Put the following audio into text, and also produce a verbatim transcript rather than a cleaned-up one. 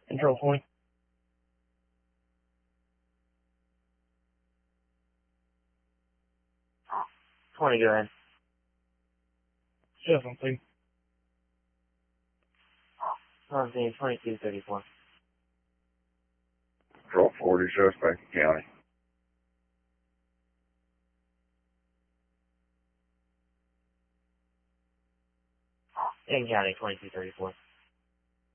Control point. twenty, go ahead. Seventeen. seventeen, twenty-two, thirty-four. Control forty, suspect county. In county, twenty-two, thirty-four.